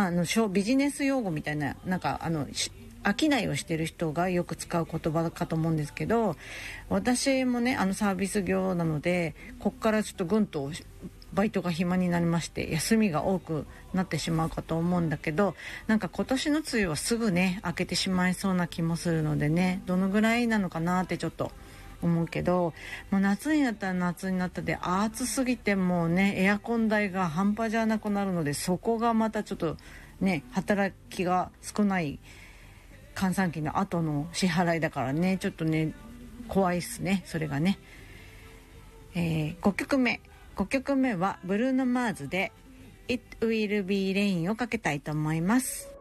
ビジネス用語みたいな、なんか商いをしてる人がよく使う言葉かと思うんですけど、私もねサービス業なので、こっからちょっとぐんとバイトが暇になりまして、休みが多くなってしまうかと思うんだけど、なんか今年の梅雨はすぐね明けてしまいそうな気もするのでね、どのぐらいなのかなってちょっと思うけど、もう夏になったら夏になったで暑すぎて、もうねエアコン代が半端じゃなくなるので、そこがまたちょっとね働きが少ない閑散期の後の支払いだからね、ちょっとね怖いっすね、それがね。5曲目はブルーノ・マーズで It Will Be Rain をかけたいと思います。